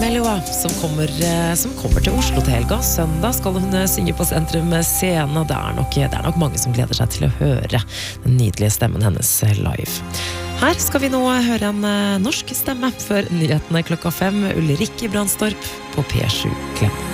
Melua, som kommer til Oslo til helga. Søndag skal hun synge på Sentrum Scene. Det er nok mange som gleder seg til å høre den nydelige stemmen hennes live. Her skal vi nå høre en norsk stemme før nyhetene klokka 5. Ulrikke Brandstorp på P7 Klem.